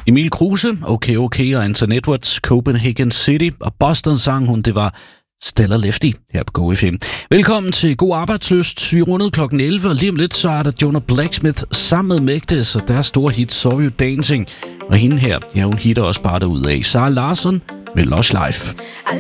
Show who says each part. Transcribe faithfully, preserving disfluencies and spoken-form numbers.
Speaker 1: Emil Kruse, Okay Okay og Anton Edwards, Copenhagen City, og Boston sang hun, det var Stella Lefty her på Go F M. Velkommen til God Arbejdsløst. Vi rundede klokken elleve, og lige om lidt, så er der Jonah Blacksmith sammen med Magdes og deres store hit Saw You Dancing. Og hende her, ja, hun hitter også bare derudad. Sarah Larsson med Lush Life.